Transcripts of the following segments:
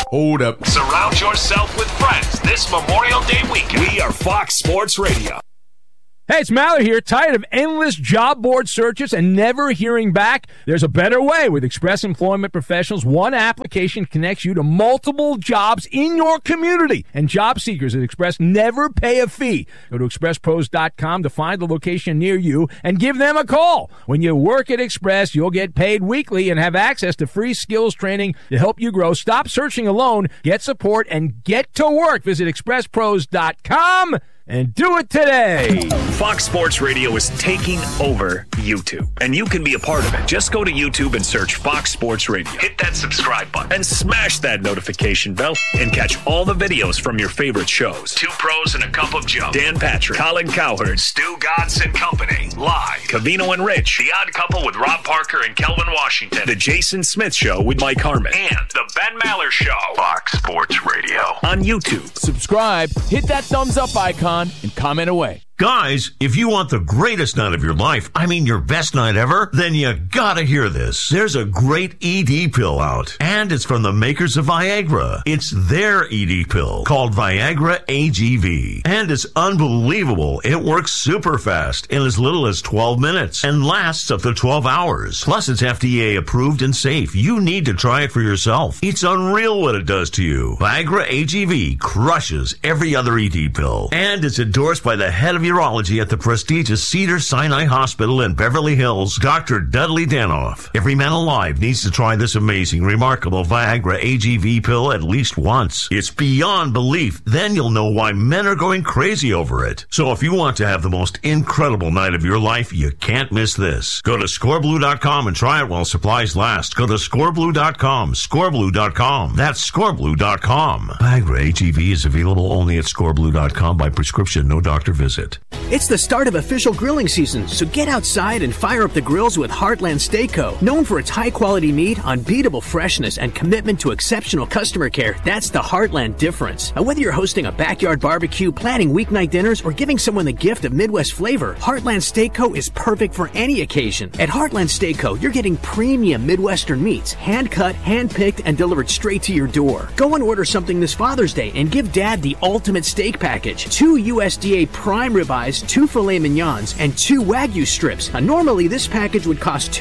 Hold up. Surround yourself with friends this Memorial Day weekend. We are Fox Sports Radio. Hey, it's Mallory here. Tired of endless job board searches and never hearing back? There's a better way. With Express Employment Professionals, one application connects you to multiple jobs in your community. And job seekers at Express never pay a fee. Go to expresspros.com to find the location near you and give them a call. When you work at Express, you'll get paid weekly and have access to free skills training to help you grow. Stop searching alone. Get support and get to work. Visit expresspros.com. And do it today. Fox Sports Radio is taking over YouTube, and you can be a part of it. Just go to YouTube and search Fox Sports Radio. Hit that subscribe button and smash that notification bell and catch all the videos from your favorite shows. Two Pros and a Cup of Joe. Dan Patrick, Colin Cowherd, Stu Godson Company, Live, Covino and Rich, The Odd Couple with Rob Parker and Kelvin Washington, The Jason Smith Show with Mike Harmon, and The Ben Maller Show. Fox Sports Radio on YouTube. Subscribe, hit that thumbs up icon, and comment away. Guys, if you want the greatest night of your life, I mean your best night ever, then you gotta hear this. There's a great ED pill out, and it's from the makers of Viagra. It's their ED pill called Viagra AGV, and it's unbelievable. It works super fast in as little as 12 minutes and lasts up to 12 hours. Plus, it's FDA approved and safe. You need to try it for yourself. It's unreal what it does to you. Viagra AGV crushes every other ED pill, and it's endorsed by the head of urology at the prestigious Cedars-Sinai Hospital in Beverly Hills, Dr. Dudley Danoff. Every man alive needs to try this amazing, remarkable Viagra AGV pill at least once. It's beyond belief. Then you'll know why men are going crazy over it. So if you want to have the most incredible night of your life, you can't miss this. Go to scoreblue.com and try it while supplies last. Go to scoreblue.com, scoreblue.com. That's scoreblue.com. Viagra AGV is available only at scoreblue.com by prescription, no doctor visit. It's the start of official grilling season, so get outside and fire up the grills with Heartland Steak Co. Known for its high-quality meat, unbeatable freshness, and commitment to exceptional customer care, that's the Heartland difference. Now, whether you're hosting a backyard barbecue, planning weeknight dinners, or giving someone the gift of Midwest flavor, Heartland Steak Co. is perfect for any occasion. At Heartland Steak Co., you're getting premium Midwestern meats, hand-cut, hand-picked, and delivered straight to your door. Go and order something this Father's Day and give Dad the ultimate steak package. 2 USDA prime ribeyes, 2 filet mignons, and 2 Wagyu strips. Now, normally this package would cost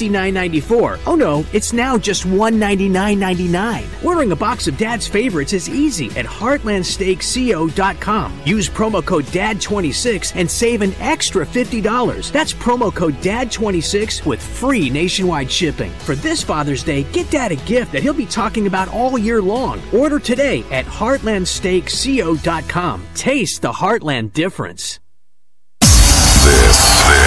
$269.94. Oh no, it's now just $199.99. Ordering a box of Dad's favorites is easy at heartlandsteakco.com. Use promo code DAD26 and save an extra $50. That's promo code DAD26 with free nationwide shipping. For this Father's Day, get Dad a gift that he'll be talking about all year long. Order today at heartlandsteakco.com. Taste the Heartland difference. This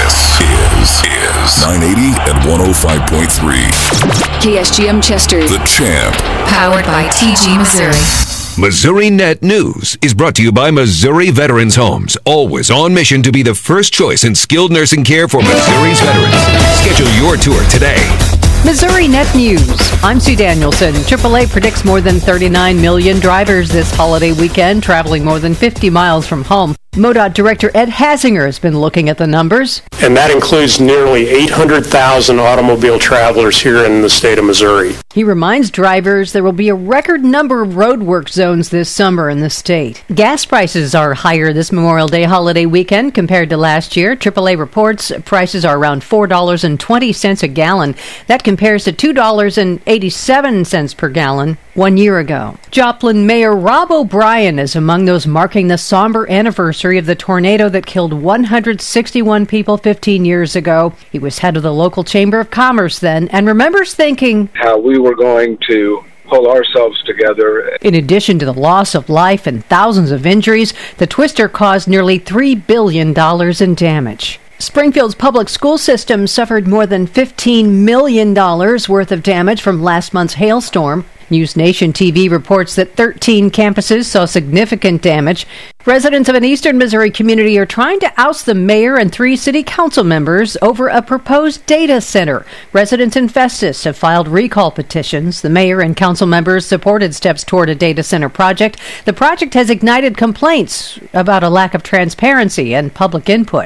is 980 and 105.3. KSGM Chester. The Champ. Powered by TG Missouri. Missouri Net News is brought to you by Missouri Veterans Homes, always on mission to be the first choice in skilled nursing care for Missouri's veterans. Schedule your tour today. Missouri Net News. I'm Sue Danielson. AAA predicts more than 39 million drivers this holiday weekend, traveling more than 50 miles from home. MoDOT Director Ed Hasinger has been looking at the numbers. And that includes nearly 800,000 automobile travelers here in the state of Missouri. He reminds drivers there will be a record number of roadwork zones this summer in the state. Gas prices are higher this Memorial Day holiday weekend compared to last year. AAA reports prices are around $4.20 a gallon. That compares to $2.87 per gallon 1 year ago. Joplin Mayor Rob O'Brien is among those marking the somber anniversary of the tornado that killed 161 people 15 years ago. He was head of the local Chamber of Commerce then and remembers thinking how we were going to pull ourselves together. In addition to the loss of life and thousands of injuries, the twister caused nearly $3 billion in damage. Springfield's public school system suffered more than $15 million worth of damage from last month's hailstorm. News Nation TV reports that 13 campuses saw significant damage. Residents of an eastern Missouri community are trying to oust the mayor and 3 city council members over a proposed data center. Residents in Festus have filed recall petitions. The mayor and council members supported steps toward a data center project. The project has ignited complaints about a lack of transparency and public input.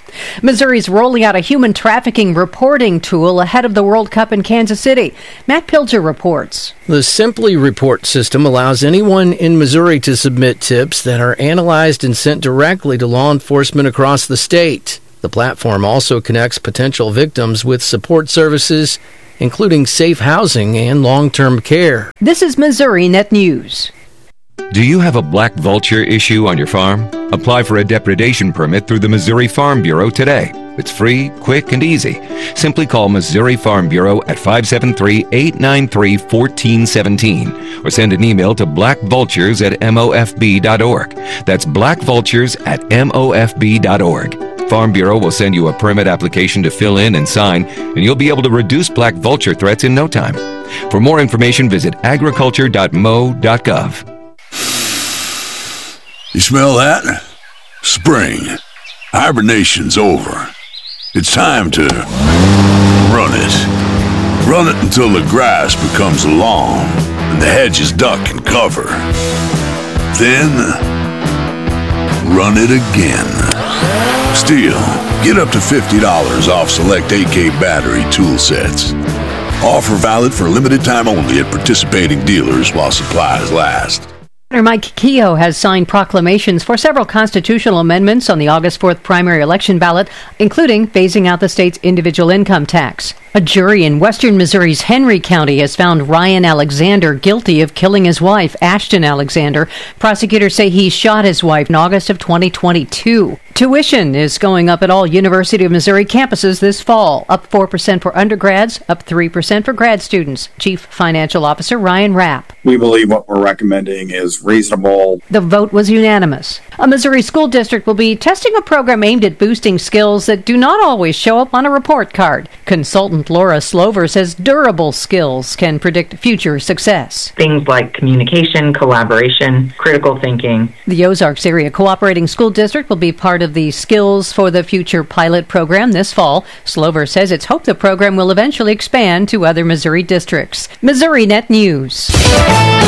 Missouri's rolling out a human trafficking reporting tool ahead of the World Cup in Kansas City. Matt Pilger reports. The Simply Report system allows anyone in Missouri to submit tips that are analyzed and sent directly to law enforcement across the state. The platform also connects potential victims with support services, including safe housing and long-term care. This is Missouri Net News. Do you have a black vulture issue on your farm? Apply for a depredation permit through the Missouri Farm Bureau today. It's free, quick, and easy. Simply call Missouri Farm Bureau at 573-893-1417 or send an email to blackvultures@mofb.org. That's blackvultures@mofb.org. Farm Bureau will send you a permit application to fill in and sign, and you'll be able to reduce black vulture threats in no time. For more information, visit agriculture.mo.gov. You smell that? Spring. Hibernation's over. It's time to run it. Run it until the grass becomes long and the hedges duck and cover. Then, run it again. Still, get up to $50 off select AK battery tool sets. Offer valid for a limited time only at participating dealers while supplies last. Governor Mike Keogh has signed proclamations for several constitutional amendments on the August 4th primary election ballot, including phasing out the state's individual income tax. A jury in western Missouri's Henry County has found Ryan Alexander guilty of killing his wife, Ashton Alexander. Prosecutors say he shot his wife in August of 2022. Tuition is going up at all University of Missouri campuses this fall, up 4% for undergrads, up 3% for grad students. Chief Financial Officer Ryan Rapp. We believe what we're recommending is reasonable. The vote was unanimous. A Missouri school district will be testing a program aimed at boosting skills that do not always show up on a report card. Consultant Laura Slover says durable skills can predict future success. Things like communication, collaboration, critical thinking. The Ozarks Area Cooperating School District will be part of the Skills for the Future pilot program this fall. Slover says it's hoped the program will eventually expand to other Missouri districts. Missouri Net News.